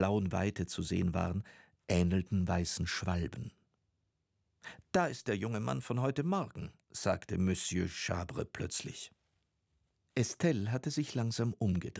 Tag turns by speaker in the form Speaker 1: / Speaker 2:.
Speaker 1: blauen Weite zu sehen waren, ähnelten weißen Schwalben. »Da ist der junge Mann von heute Morgen«, sagte Monsieur Chabre plötzlich. Estelle hatte sich langsam umgedreht.